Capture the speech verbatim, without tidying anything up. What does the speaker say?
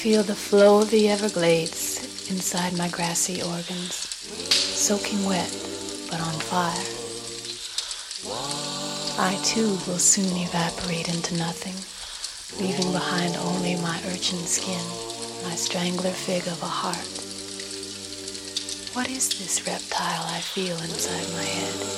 feel the flow of the Everglades inside my grassy organs, soaking wet but on fire. I too will soon evaporate into nothing, leaving behind only my urchin skin, my strangler fig of a heart. What is this reptile I feel inside my head?